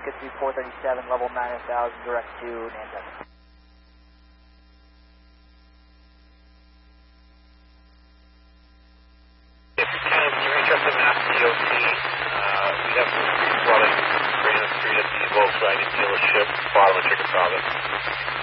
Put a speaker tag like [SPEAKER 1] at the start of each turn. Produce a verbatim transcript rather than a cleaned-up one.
[SPEAKER 1] get to four thirty-seven, level nine thousand, direct to Nantucket.
[SPEAKER 2] If you're interested in Mass D O T, uh, we have some free swelling, Granite Street at the Volkswagen dealership, bottom of Chickasaw.